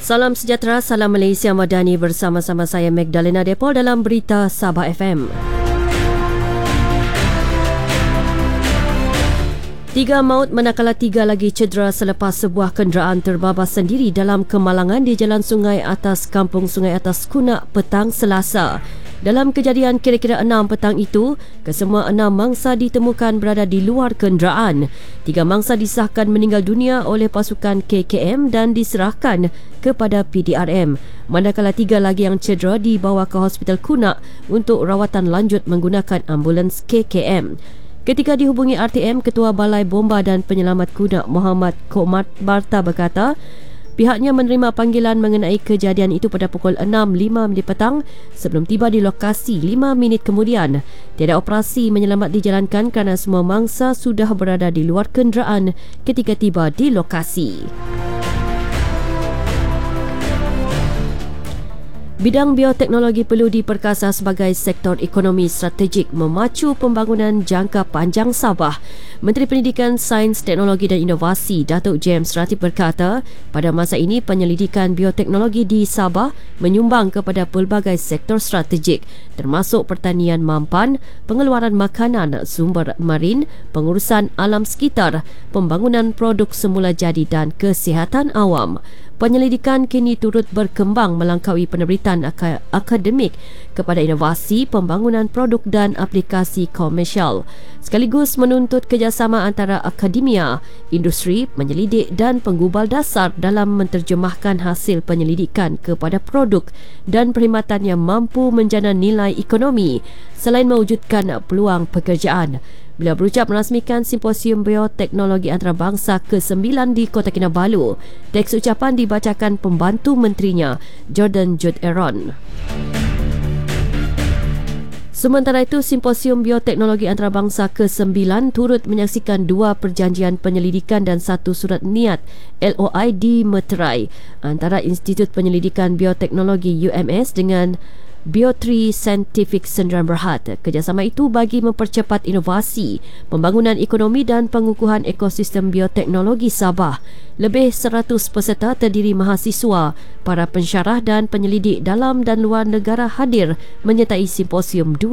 Salam sejahtera, salam Malaysia Madani, bersama-sama saya Magdalena Depol dalam Berita Sabah FM. 3 maut manakala 3 lagi cedera selepas sebuah kenderaan terbabas sendiri dalam kemalangan di Jalan Sungai Atas, Kampung Sungai Atas, Kunak petang Selasa. Dalam kejadian kira-kira 6 petang itu, kesemua 6 mangsa ditemukan berada di luar kenderaan. 3 mangsa disahkan meninggal dunia oleh pasukan KKM dan diserahkan kepada PDRM. Manakala 3 lagi yang cedera dibawa ke Hospital Kunak untuk rawatan lanjut menggunakan ambulans KKM. Ketika dihubungi RTM, Ketua Balai Bomba dan Penyelamat Kunak Muhammad Komat Barta berkata, pihaknya menerima panggilan mengenai kejadian itu pada pukul 6.05 petang sebelum tiba di lokasi 5 minit kemudian. Tiada operasi menyelamat dijalankan kerana semua mangsa sudah berada di luar kenderaan ketika tiba di lokasi. Bidang bioteknologi perlu diperkasa sebagai sektor ekonomi strategik memacu pembangunan jangka panjang Sabah. Menteri Pendidikan, Sains, Teknologi dan Inovasi Datuk James Ratib berkata, pada masa ini penyelidikan bioteknologi di Sabah menyumbang kepada pelbagai sektor strategik termasuk pertanian mampan, pengeluaran makanan, sumber marin, pengurusan alam sekitar, pembangunan produk semula jadi dan kesihatan awam. Penyelidikan kini turut berkembang melangkaui penerbitan akademik kepada inovasi, pembangunan produk dan aplikasi komersial, sekaligus menuntut kerjasama antara akademia, industri, penyelidik dan penggubal dasar dalam menterjemahkan hasil penyelidikan kepada produk dan perkhidmatan yang mampu menjana nilai ekonomi selain mewujudkan peluang pekerjaan. Beliau berucap merasmikan Simposium Bioteknologi Antarabangsa ke-9 di Kota Kinabalu. Teks ucapan dibacakan pembantu menterinya, Jordan Jude Aaron. Sementara itu, Simposium Bioteknologi Antarabangsa ke-9 turut menyaksikan 2 perjanjian penyelidikan dan 1 surat niat LOI di Meterai antara Institut Penyelidikan Bioteknologi UMS dengan Bio3 Scientific Sdn Bhd. Kerjasama itu bagi mempercepat inovasi, pembangunan ekonomi dan pengukuhan ekosistem bioteknologi Sabah. Lebih 100 peserta terdiri mahasiswa, para pensyarah dan penyelidik dalam dan luar negara hadir menyertai Simposium 2.